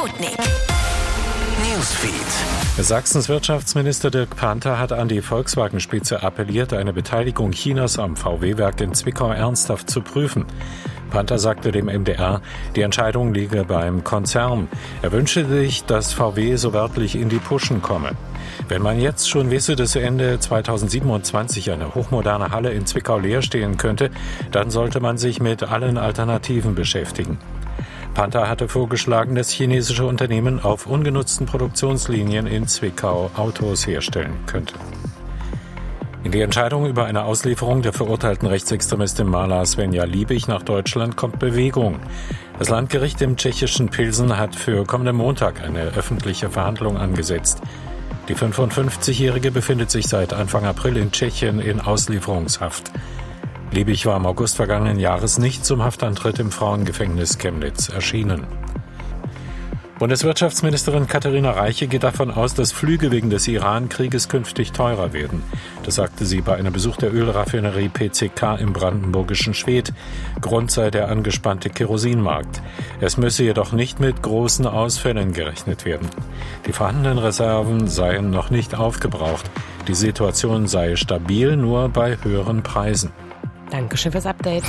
Sputnik Newsfeed. Sachsens Wirtschaftsminister Dirk Panther hat an die Volkswagen-Spitze appelliert, eine Beteiligung Chinas am VW-Werk in Zwickau ernsthaft zu prüfen. Panther sagte dem MDR, die Entscheidung liege beim Konzern. Er wünsche sich, dass VW so wörtlich in die Puschen komme. Wenn man jetzt schon wisse, dass Ende 2027 eine hochmoderne Halle in Zwickau leer stehen könnte, dann sollte man sich mit allen Alternativen beschäftigen. Panther hatte vorgeschlagen, dass chinesische Unternehmen auf ungenutzten Produktionslinien in Zwickau Autos herstellen könnte. In die Entscheidung über eine Auslieferung der verurteilten Rechtsextremistin Marla Svenja Liebig nach Deutschland kommt Bewegung. Das Landgericht im tschechischen Pilsen hat für kommenden Montag eine öffentliche Verhandlung angesetzt. Die 55-Jährige befindet sich seit Anfang April in Tschechien in Auslieferungshaft. Liebig war im August vergangenen Jahres nicht zum Haftantritt im Frauengefängnis Chemnitz erschienen. Bundeswirtschaftsministerin Katharina Reiche geht davon aus, dass Flüge wegen des Iran-Krieges künftig teurer werden. Das sagte sie bei einem Besuch der Ölraffinerie PCK im brandenburgischen Schwedt. Grund sei der angespannte Kerosinmarkt. Es müsse jedoch nicht mit großen Ausfällen gerechnet werden. Die vorhandenen Reserven seien noch nicht aufgebraucht. Die Situation sei stabil, nur bei höheren Preisen. Dankeschön fürs Update.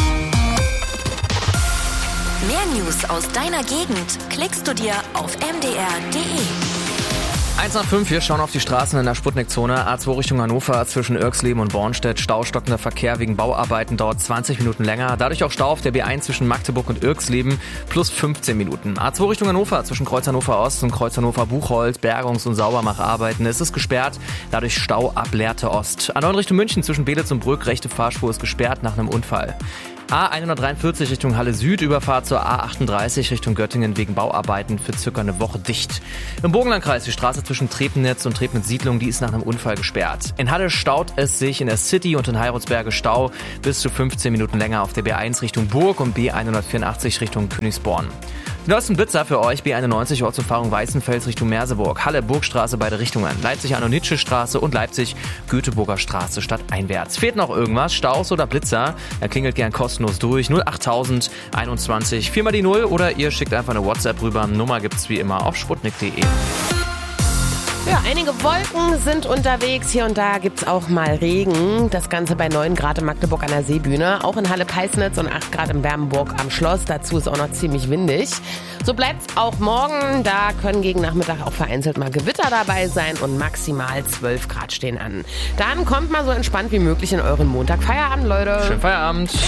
Mehr News aus deiner Gegend klickst du dir auf mdr.de. 1 nach 5, wir schauen auf die Straßen in der Sputnik-Zone. A2 Richtung Hannover zwischen Irxleben und Bornstedt. Staustockender Verkehr wegen Bauarbeiten dauert 20 Minuten länger. Dadurch auch Stau auf der B1 zwischen Magdeburg und Irxleben plus 15 Minuten. A2 Richtung Hannover zwischen Kreuz Hannover Ost und Kreuz Hannover Buchholz. Bergungs- und Saubermacharbeiten. Es ist gesperrt, dadurch Stau ab Lehrte Ost. A9 Richtung München zwischen Belitz und Brück. Rechte Fahrspur ist gesperrt nach einem Unfall. A143 Richtung Halle Süd, Überfahrt zur A38 Richtung Göttingen wegen Bauarbeiten für circa eine Woche dicht. Im Burgenlandkreis die Straße zwischen Trepnitz und Trepnitz-Siedlung, die ist nach einem Unfall gesperrt. In Halle staut es sich in der City und in Heiratsberge Stau bis zu 15 Minuten länger auf der B1 Richtung Burg und B184 Richtung Königsborn. Die neuesten Blitzer für euch: B91 Ortsumfahrung Weißenfels Richtung Merseburg, Halle Burgstraße beide Richtungen, Leipzig Anonitsche Straße und Leipzig Göteborger Straße stadteinwärts. Fehlt noch irgendwas, Staus oder Blitzer? Dann klingelt gern kostenlos durch 08000 21 4 mal die 0 oder ihr schickt einfach eine WhatsApp rüber. Nummer gibt's wie immer auf sputnik.de. Ja, einige Wolken sind unterwegs. Hier und da gibt's auch mal Regen. Das Ganze bei 9 Grad in Magdeburg an der Seebühne. Auch in Halle-Peisnitz und 8 Grad in Bernburg am Schloss. Dazu ist auch noch ziemlich windig. So bleibt's auch morgen. Da können gegen Nachmittag auch vereinzelt mal Gewitter dabei sein und maximal 12 Grad stehen an. Dann kommt mal so entspannt wie möglich in euren Montag. Feierabend, Leute. Schönen Feierabend.